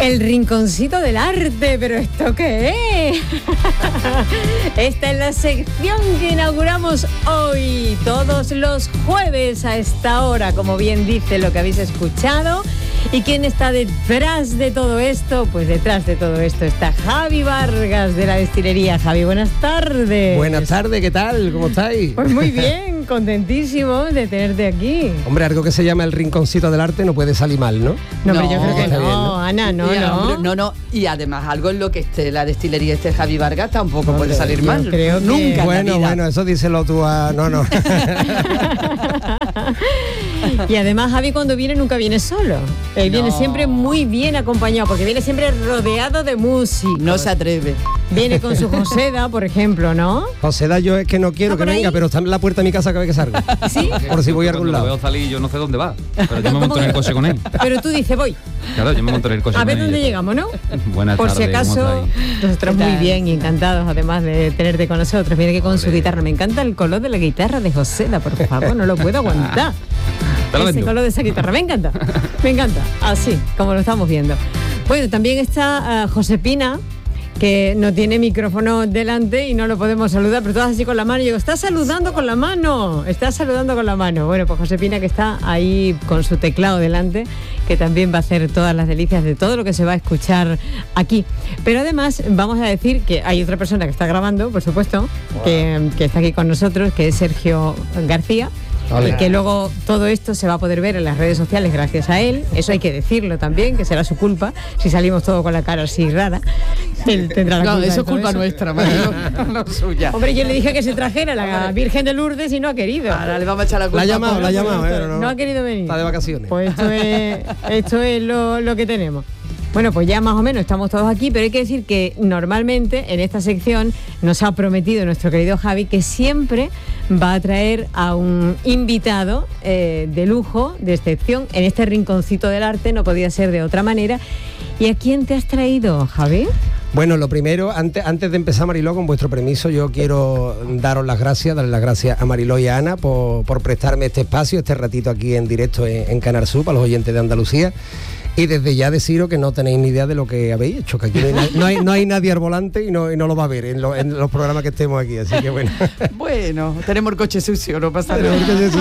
El rinconcito del arte, ¿pero esto qué es? Esta es la sección que inauguramos hoy, todos los jueves a esta hora, como bien dice lo que habéis escuchado. ¿Y quién está detrás de todo esto? Pues detrás de todo esto está Javi Vargas de la destilería. Javi, buenas tardes. Buenas tardes, ¿qué tal? ¿Cómo estáis? Pues muy bien, contentísimo de tenerte aquí. Hombre, algo que se llama el rinconcito del arte no puede salir mal, ¿no? No, pero yo creo que está no, bien, ¿no? Ana, no. Y además algo en lo que esté la destilería Javi Vargas tampoco puede salir yo mal. creo que- Nunca en la vida. Bueno, eso díselo tú a... No. Y además Javi cuando viene nunca viene solo. Él viene siempre muy bien acompañado, porque viene siempre rodeado de músicos. No se atreve. Viene con su Joseda, por ejemplo, ¿no? José, yo es que no quiero ¿Está que por venga, ahí? pero está en la puerta de mi casa cada vez que salgo. ¿Sí? Por si voy a algún Cuando lo lado. veo salir, yo no sé dónde va, pero yo me monto en el coche con él. Pero tú dices, voy. Claro, yo me monto en el coche A con ver él. dónde llegamos, ¿no? Buenas Por tardes. si ¿cómo acaso, estáis? nosotros ¿Qué muy tal? bien y encantados además de tenerte con nosotros. Viene que con su guitarra. Me encanta el color de la guitarra de Joseda, por favor, no lo puedo aguantar. Te lo Ese vendo. color de esa guitarra, me encanta, así como lo estamos viendo. Bueno, también está Josepina, que no tiene micrófono delante y no lo podemos saludar, pero todas así con la mano. Y digo, está saludando con la mano. Bueno, pues Josepina, que está ahí con su teclado delante, que también va a hacer todas las delicias de todo lo que se va a escuchar aquí. Pero además vamos a decir que hay otra persona que está grabando, por supuesto, que está aquí con nosotros, que es Sergio García. Ole. Y que luego todo esto se va a poder ver en las redes sociales gracias a él. Eso hay que decirlo también, que será su culpa si salimos todos con la cara así rara. Él tendrá la No, culpa eso de es todo culpa eso. nuestra, Mariló, no suya. Hombre, yo le dije que se trajera la Virgen de Lourdes y no ha querido. Ahora le vamos a echar la culpa. La ha llamado, por- pero No ha querido venir. Está de vacaciones. Pues esto es lo que tenemos. Bueno, pues ya más o menos estamos todos aquí, pero hay que decir que normalmente en esta sección nos ha prometido nuestro querido Javi que siempre va a traer a un invitado de lujo, de excepción. En este rinconcito del arte no podía ser de otra manera. ¿Y a quién te has traído, Javi? Bueno, lo primero, antes de empezar, Mariló, con vuestro permiso, yo quiero darle las gracias a Mariló y a Ana por prestarme este espacio, este ratito aquí en directo en Canal Sur, para los oyentes de Andalucía. Y desde ya deciros que no tenéis ni idea de lo que habéis hecho, que aquí no hay nadie al volante y no lo va a ver en los programas que estemos aquí, así que bueno. Bueno, tenemos el coche sucio, no pasa nada.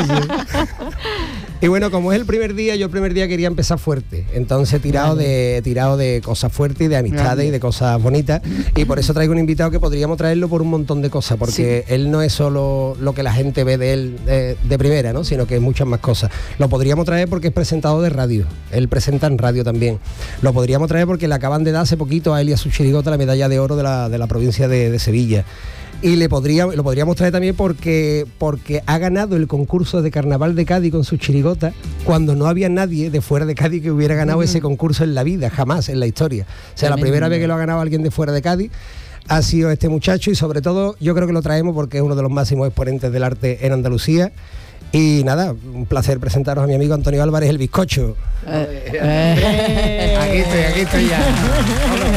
Y bueno, como es el primer día, yo el primer día quería empezar fuerte, entonces tirado de cosas fuertes y de amistades y de cosas bonitas, y por eso traigo un invitado que podríamos traerlo por un montón de cosas, porque él no es solo lo que la gente ve de él de primera, ¿no? Sino que es muchas más cosas. Lo podríamos traer porque es presentador de radio, él presenta en radio también. Lo podríamos traer porque le acaban de dar hace poquito a él y a su chirigota la medalla de oro de la provincia de Sevilla. Y lo podríamos traer también porque ha ganado el concurso de Carnaval de Cádiz con su chirigota cuando no había nadie de fuera de Cádiz que hubiera ganado ese concurso en la vida, jamás en la historia. O sea, la primera vez que lo ha ganado alguien de fuera de Cádiz ha sido este muchacho, y sobre todo yo creo que lo traemos porque es uno de los máximos exponentes del arte en Andalucía. Y nada, un placer presentaros a mi amigo Antonio Álvarez, el bizcocho. Eh. Aquí estoy ya.